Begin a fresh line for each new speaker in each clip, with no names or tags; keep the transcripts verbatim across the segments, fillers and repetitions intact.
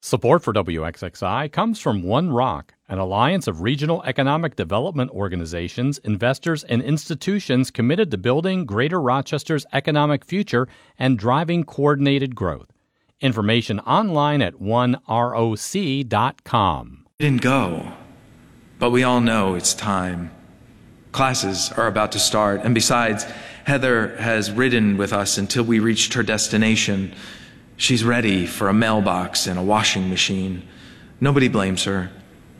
Support for W X X I comes from One Rock, an alliance of regional economic development organizations, investors, and institutions committed to building Greater Rochester's economic future and driving coordinated growth. Information online at one roc dot com.
Didn't go, but we all know it's time. Classes are about to start, and besides, Heather has ridden with us until we reached her destination. She's ready for a mailbox and a washing machine. Nobody blames her.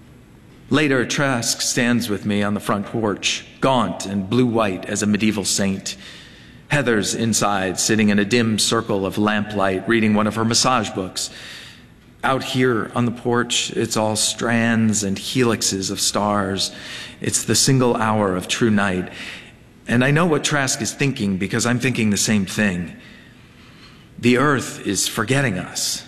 Later, Trask stands with me on the front porch, gaunt and blue-white as a medieval saint. Heather's inside, sitting in a dim circle of lamplight, reading one of her massage books. Out here on the porch, it's all strands and helixes of stars. It's the single hour of true night. And I know what Trask is thinking because I'm thinking the same thing. The earth is forgetting us.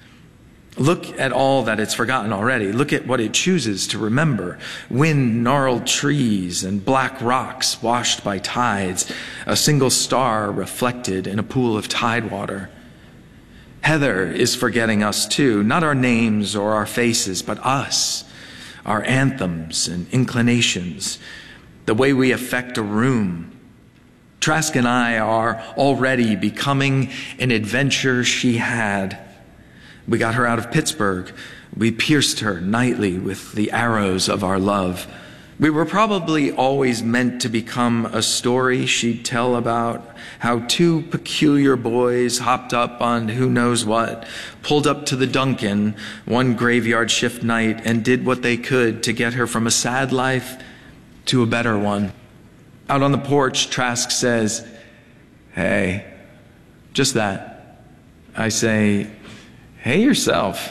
Look at all that it's forgotten already. Look at what it chooses to remember. Wind-gnarled trees and black rocks washed by tides, a single star reflected in a pool of tide water. Heather is forgetting us too, not our names or our faces, but us, our anthems and inclinations, the way we affect a room. Trask and I are already becoming an adventure she had. We got her out of Pittsburgh. We pierced her nightly with the arrows of our love. We were probably always meant to become a story she'd tell about how two peculiar boys hopped up on who knows what, pulled up to the Duncan one graveyard shift night and did what they could to get her from a sad life to a better one. Out on the porch, Trask says, "Hey," just that. I say, "Hey yourself."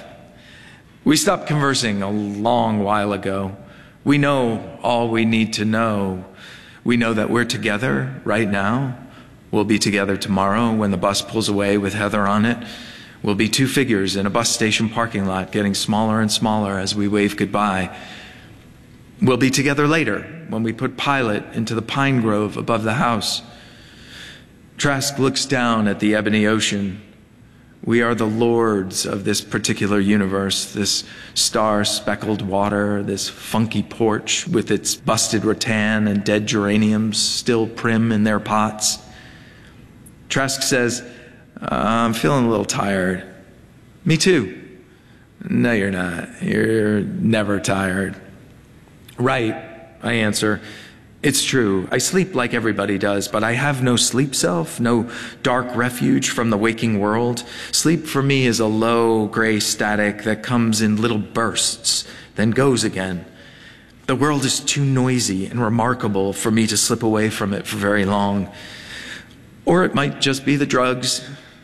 We stopped conversing a long while ago. We know all we need to know. We know that we're together right now. We'll be together tomorrow when the bus pulls away with Heather on it. We'll be two figures in a bus station parking lot, getting smaller and smaller as we wave goodbye. We'll be together later when we put Pilot into the pine grove above the house. Trask looks down at the ebony ocean. We are the lords of this particular universe, this star-speckled water, this funky porch with its busted rattan and dead geraniums still prim in their pots. Trask says, uh, "I'm feeling a little tired." "Me too." "No, you're not. You're never tired." "Right," I answer. "It's true. I sleep like everybody does, but I have no sleep self, no dark refuge from the waking world. Sleep for me is a low, gray static that comes in little bursts, then goes again. The world is too noisy and remarkable for me to slip away from it for very long. Or it might just be the drugs."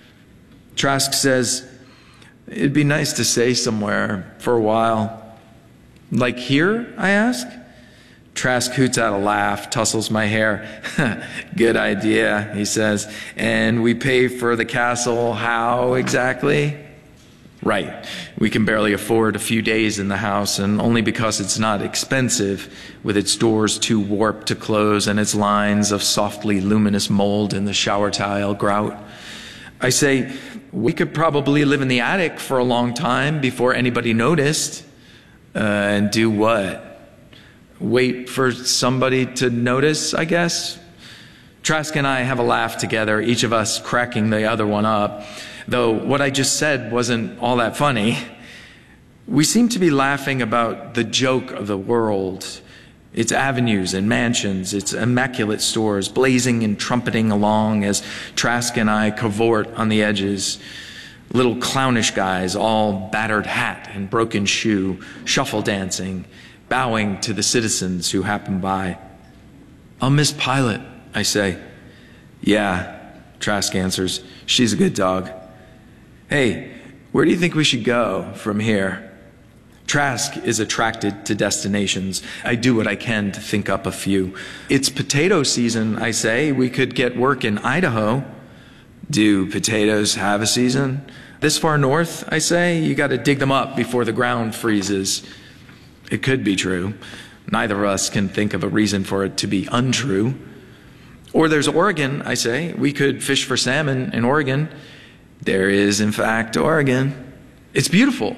Trask says, "It'd be nice to stay somewhere for a while." "Like here?" I ask. Trask hoots out a laugh, tussles my hair. "Good idea," he says. "And we pay for the castle how exactly?" "Right. We can barely afford a few days in the house, and only because it's not expensive, with its doors too warped to close and its lines of softly luminous mold in the shower tile grout." I say, "We could probably live in the attic for a long time before anybody noticed." Uh, and do what? Wait for somebody to notice, I guess? Trask and I have a laugh together, each of us cracking the other one up, though what I just said wasn't all that funny. We seem to be laughing about the joke of the world, its avenues and mansions, its immaculate stores, blazing and trumpeting along as Trask and I cavort on the edges. Little clownish guys, all battered hat and broken shoe, shuffle dancing, bowing to the citizens who happen by. "I'll miss Pilot," I say. "Yeah," Trask answers. "She's a good dog." "Hey, where do you think we should go from here?" Trask is attracted to destinations. I do what I can to think up a few. "It's potato season," I say. "We could get work in Idaho." "Do potatoes have a season?" "This far north," I say, "you got to dig them up before the ground freezes." It could be true. Neither of us can think of a reason for it to be untrue. "Or there's Oregon," I say. "We could fish for salmon in Oregon." "There is, in fact, Oregon." "It's beautiful,"